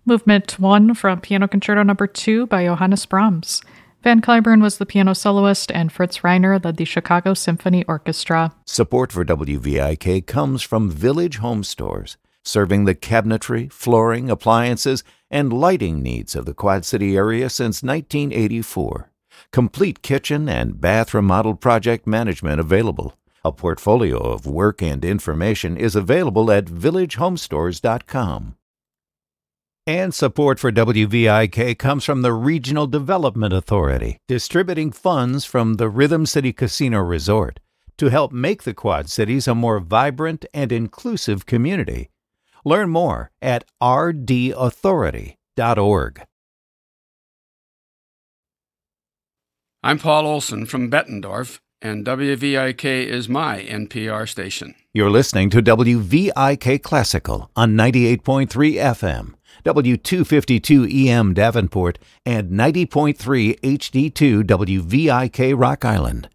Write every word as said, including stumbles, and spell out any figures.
Movement one from Piano Concerto Number two by Johannes Brahms. Van Cliburn was the piano soloist, and Fritz Reiner led the Chicago Symphony Orchestra. Support for W V I K comes from Village Home Stores, serving the cabinetry, flooring, appliances, and lighting needs of the Quad City area since nineteen eighty-four. Complete kitchen and bath remodel project management available. A portfolio of work and information is available at village home stores dot com. And support for W V I K comes from the Regional Development Authority, distributing funds from the Rhythm City Casino Resort to help make the Quad Cities a more vibrant and inclusive community. Learn more at r d authority dot org. I'm Paul Olson from Bettendorf, and W V I K is my N P R station. You're listening to W V I K Classical on ninety-eight point three F M, W two fifty-two E M Davenport, and ninety point three H D two W V I K Rock Island.